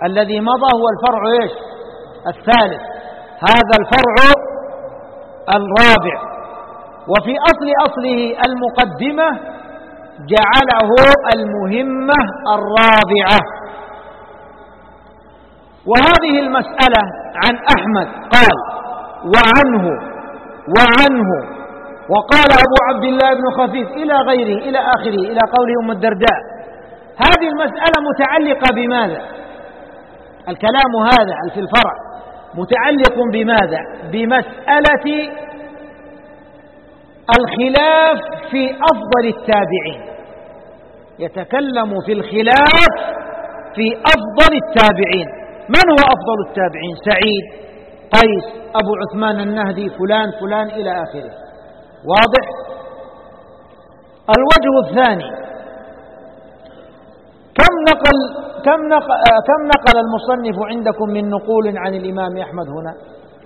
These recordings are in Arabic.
الذي مضى هو الفرع إيش؟ الثالث. هذا الفرع الرابع. وفي أصله المقدمة جعله المهمة الرابعة. وهذه المسألة عن أحمد قال وعنه وقال أبو عبد الله بن خفيف إلى غيره إلى آخره إلى قوله أم الدرداء. هذه المسألة متعلقة بماذا؟ الكلام هذا في الفرع متعلق بماذا؟ بمسألة الخلاف في أفضل التابعين. يتكلم في الخلاف في أفضل التابعين. من هو أفضل التابعين؟ سعيد، قيس، أبو عثمان النهدي، فلان إلى آخره. واضح؟ الوجه الثاني، كم نقل المصنف عندكم من نقول عن الإمام أحمد هنا؟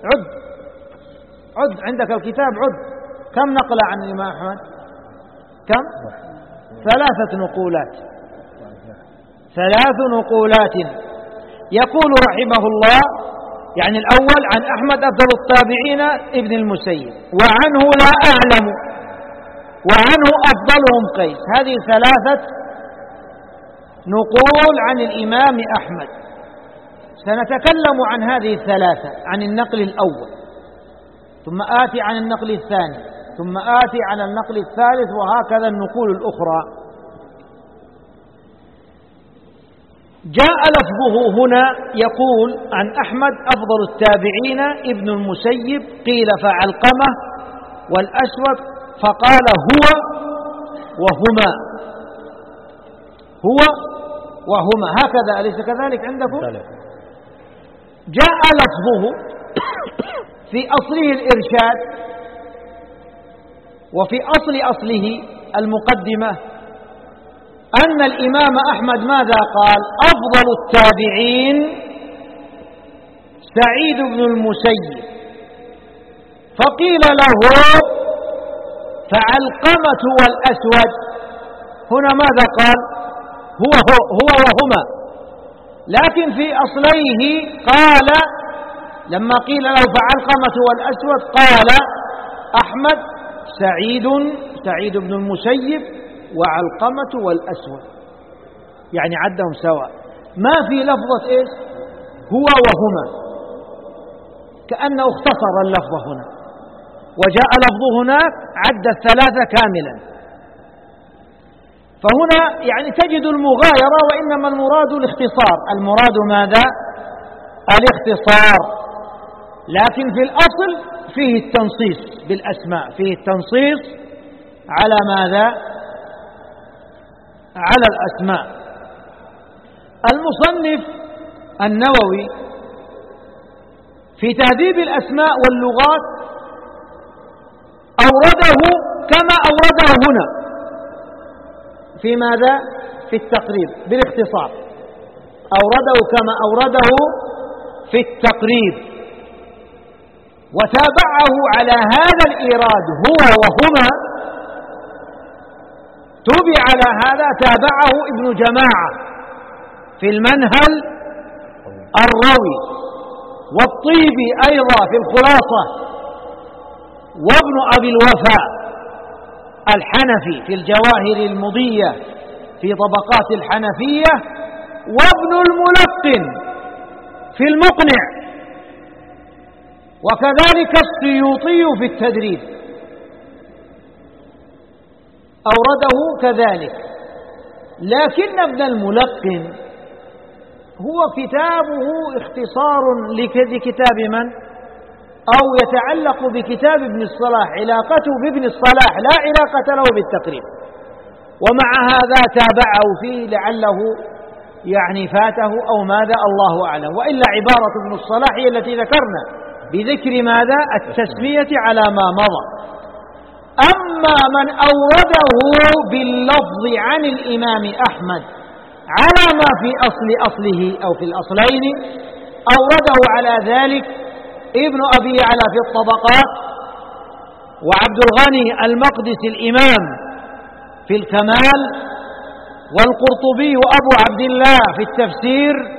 عد عندك الكتاب، عد كم نقل عن الإمام أحمد؟ كم؟ 3 نقولات. 3 نقولات. يقول رحمه الله يعني الأول عن أحمد أفضل التابعين ابن المسيب، وعنه لا أعلم، وعنه أفضلهم قيس. هذه 3 نقول عن الإمام أحمد. سنتكلم عن هذه 3، عن النقل الأول، ثم آتي عن النقل الثاني، ثم آتي عن النقل الثالث، وهكذا النقول الأخرى. جاء لفظه هنا يقول عن أحمد أفضل التابعين ابن المسيب، قيل فعلقمة والأسود، فقال هو وهما، هو وهما، هكذا أليس كذلك عندكم؟ جاء لفظه في أصله الإرشاد، وفي أصله المقدمة أن الإمام أحمد ماذا قال؟ أفضل التابعين سعيد بن المسيب، فقيل له فعلقمة والأسود. هنا ماذا قال؟ هو وهما، لكن في أصليه قال لما قيل له فعلقمة والأسود قال أحمد سعيد بن المسيب وعلقمة والأسود، يعني عدهم سواء، ما في لفظة إيش؟ هو وهما، كأنه اختصر اللفظ هنا، وجاء لفظه هناك عد 3 كاملا. فهنا يعني تجد المغايرة، وإنما المراد الاختصار. المراد ماذا؟ الاختصار. لكن في الأصل فيه التنصيص بالأسماء، فيه التنصيص على ماذا؟ على الأسماء. المصنف النووي في تهذيب الأسماء واللغات أورده كما أورده هنا في ماذا؟ في التقريب بالاختصار، أورده كما أورده في التقريب، وتابعه على هذا الإيراد هو وهما، تبع على هذا تابعه ابن جماعة في المنهل الروي، والطيبي أيضا في الخلاصة، وابن أبي الوفاء الحنفي في الجواهر المضية في طبقات الحنفية، وابن الملقن في المقنع، وكذلك السيوطي في التدريب أورده كذلك. لكن ابن الملقن هو كتابه اختصار لكتاب من؟ أو يتعلق بكتاب ابن الصلاح، علاقته بابن الصلاح لا علاقة له بالتقريب، ومع هذا تابعه فيه لعله يعني فاته أو ماذا، الله أعلم. وإلا عبارة ابن الصلاح هي التي ذكرنا بذكر ماذا؟ التسمية على ما مضى. أما من أورده باللفظ عن الإمام أحمد على ما في أصله أو في الأصلين، أورده على ذلك ابن أبي يعلى في الطبقات، وعبد الغني المقدسي الإمام في الكمال، والقرطبي وأبو عبد الله في التفسير،